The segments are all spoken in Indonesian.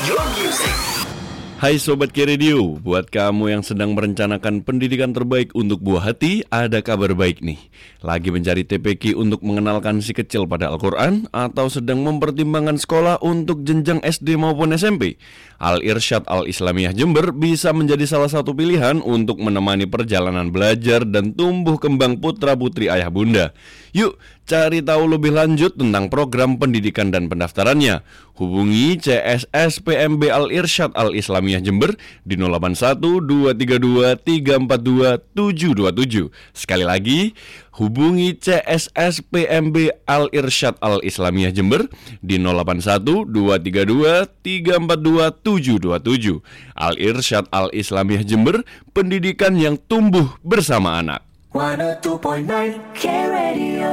your music. Hai Sobat K-Radio, buat kamu yang sedang merencanakan pendidikan terbaik untuk buah hati, ada kabar baik nih. Lagi mencari TPQ untuk mengenalkan si kecil pada Al-Quran, atau sedang mempertimbangkan sekolah untuk jenjang SD maupun SMP? Al-Irsyad Al-Islamiyah Jember bisa menjadi salah satu pilihan untuk menemani perjalanan belajar dan tumbuh kembang putra-putri ayah bunda. Yuk, cari tahu lebih lanjut tentang program pendidikan dan pendaftarannya. Hubungi CSS PMB Al-Irsyad Al-Islamiyah Jember di 081 232 342 727. Sekali lagi, hubungi CSS PMB Al-Irsyad Al-Islamiyah Jember di 081 232 342 727. Al-Irsyad Al-Islamiyah Jember, pendidikan yang tumbuh bersama anak. 102.9 K-Radio.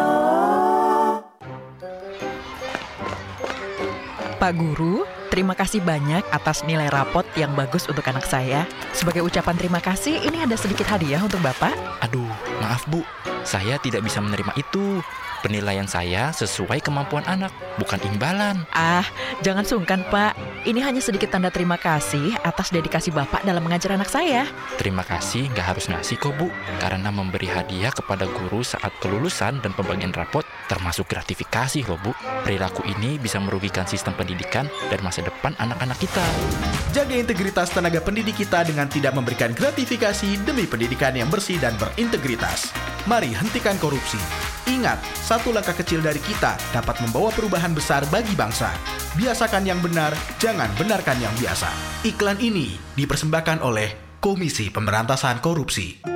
Pak Guru, terima kasih banyak atas nilai rapot yang bagus untuk anak saya. Sebagai ucapan terima kasih, ini ada sedikit hadiah untuk Bapak. Aduh, maaf Bu, saya tidak bisa menerima itu. Penilaian saya sesuai kemampuan anak, bukan imbalan. Jangan sungkan Pak. Ini hanya sedikit tanda terima kasih atas dedikasi Bapak dalam mengajar anak saya. Terima kasih gak harus ngasih kok Bu, karena memberi hadiah kepada guru saat kelulusan dan pembagian rapot termasuk gratifikasi loh Bu. Perilaku ini bisa merugikan sistem pendidikan dan masa depan anak-anak kita. Jaga integritas tenaga pendidik kita dengan tidak memberikan gratifikasi demi pendidikan yang bersih dan berintegritas. Mari hentikan korupsi. Ingat, satu langkah kecil dari kita dapat membawa perubahan besar bagi bangsa. Biasakan yang benar, jangan benarkan yang biasa. Iklan ini dipersembahkan oleh Komisi Pemberantasan Korupsi.